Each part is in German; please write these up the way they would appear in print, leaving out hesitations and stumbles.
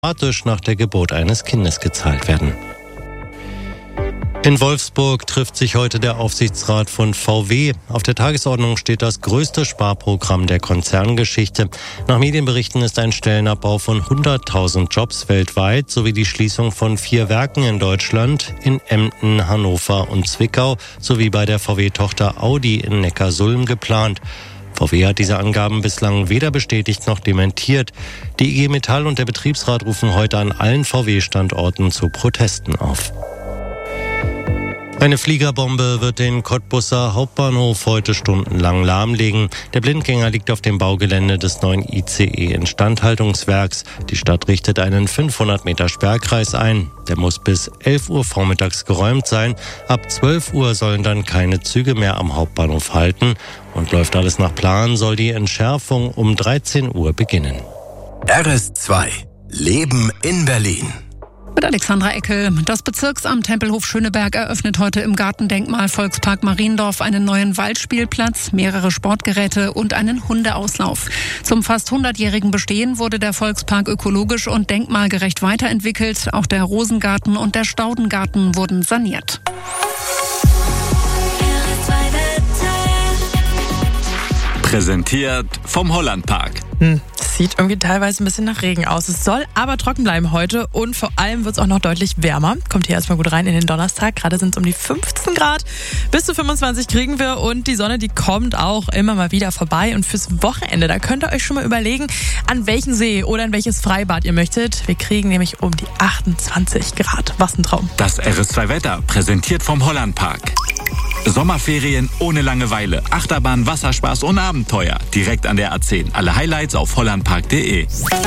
automatisch nach der Geburt eines Kindes gezahlt werden. In Wolfsburg trifft sich heute der Aufsichtsrat von VW. Auf der Tagesordnung steht das größte Sparprogramm der Konzerngeschichte. Nach Medienberichten ist ein Stellenabbau von 100.000 Jobs weltweit sowie die Schließung von 4 Werken in Deutschland, in Emden, Hannover und Zwickau, sowie bei der VW-Tochter Audi in Neckarsulm geplant. VW hat diese Angaben bislang weder bestätigt noch dementiert. Die IG Metall und der Betriebsrat rufen heute an allen VW-Standorten zu Protesten auf. Eine Fliegerbombe wird den Cottbusser Hauptbahnhof heute stundenlang lahmlegen. Der Blindgänger liegt auf dem Baugelände des neuen ICE-Instandhaltungswerks. Die Stadt richtet einen 500 Meter Sperrkreis ein. Der muss bis 11 Uhr vormittags geräumt sein. Ab 12 Uhr sollen dann keine Züge mehr am Hauptbahnhof halten. Und läuft alles nach Plan, soll die Entschärfung um 13 Uhr beginnen. RS2 Leben in Berlin. Mit Alexandra Eckel. Das Bezirksamt Tempelhof-Schöneberg eröffnet heute im Gartendenkmal Volkspark Mariendorf einen neuen Waldspielplatz, mehrere Sportgeräte und einen Hundeauslauf. Zum fast 100-jährigen Bestehen wurde der Volkspark ökologisch und denkmalgerecht weiterentwickelt. Auch der Rosengarten und der Staudengarten wurden saniert. Präsentiert vom Hollandpark. Sieht irgendwie teilweise ein bisschen nach Regen aus. Es soll aber trocken bleiben heute und vor allem wird es auch noch deutlich wärmer. Kommt hier erstmal gut rein in den Donnerstag. Gerade sind es um die 15 Grad. Bis zu 25 kriegen wir und die Sonne, die kommt auch immer mal wieder vorbei. Und fürs Wochenende, da könnt ihr euch schon mal überlegen, an welchen See oder in welches Freibad ihr möchtet. Wir kriegen nämlich um die 28 Grad. Was ein Traum. Das RS2 Wetter, präsentiert vom Hollandpark. Sommerferien ohne Langeweile, Achterbahn, Wasserspaß und Abenteuer. Direkt an der A10. Alle Highlights auf hollandpark.de.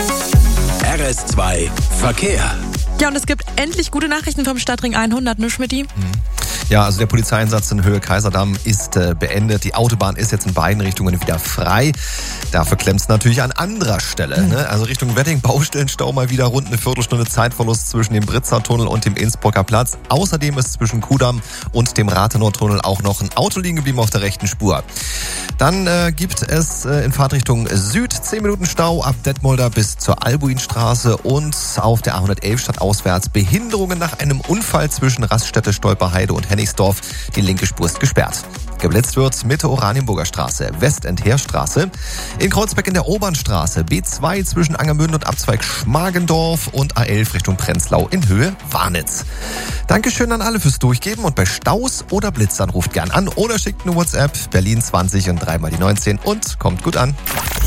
RS2 Verkehr. Ja, und es gibt endlich gute Nachrichten vom Stadtring 100, ne Schmitty? Ja, also der Polizeieinsatz in Höhe Kaiserdamm ist beendet. Die Autobahn ist jetzt in beiden Richtungen wieder frei. Dafür klemmt es natürlich an anderer Stelle. Ne? Also Richtung Wedding, Baustellenstau mal wieder rund eine Viertelstunde Zeitverlust zwischen dem Britzertunnel und dem Innsbrucker Platz. Außerdem ist zwischen Kudamm und dem Rathenow-Tunnel auch noch ein Auto liegen geblieben auf der rechten Spur. Dann gibt es in Fahrtrichtung Süd 10 Minuten Stau ab Detmolder bis zur Albuinstraße und auf der A111 stadtauswärts Behinderungen nach einem Unfall zwischen Raststätte, Stolperheide und Hennigsdorf. Die linke Spur ist gesperrt. Geblitzt wird Mitte Oranienburger Straße, Westendheerstraße. In Kreuzberg in der Obernstraße, B2 zwischen Angermünde und Abzweig Schmargendorf und A11 Richtung Prenzlau in Höhe Warnitz. Dankeschön an alle fürs Durchgeben und bei Staus oder Blitzern ruft gern an oder schickt eine WhatsApp Berlin 20 und 3 mal die 19 und kommt gut an.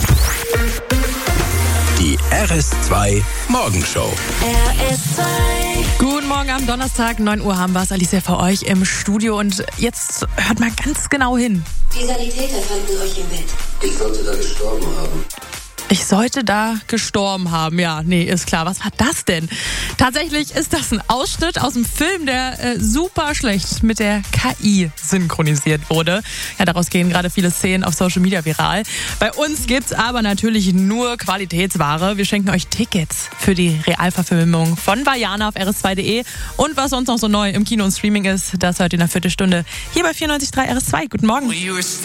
Die RS2 Morgenshow. RS2. Guten Morgen am Donnerstag, 9 Uhr haben wir es, Alicia, für euch im Studio. Und jetzt hört mal ganz genau hin. Die Sanitäter fanden euch im Bett. Ich sollte da gestorben haben. Ich sollte da gestorben haben. Ja, nee, ist klar. Was war das denn? Tatsächlich ist das ein Ausschnitt aus dem Film, der super schlecht mit der KI synchronisiert wurde. Ja, daraus gehen gerade viele Szenen auf Social Media viral. Bei uns gibt's aber natürlich nur Qualitätsware. Wir schenken euch Tickets für die Realverfilmung von Vajana auf rs2.de. Und was sonst noch so neu im Kino und Streaming ist, das hört ihr in einer Viertelstunde hier bei 94.3 RS2. Guten Morgen.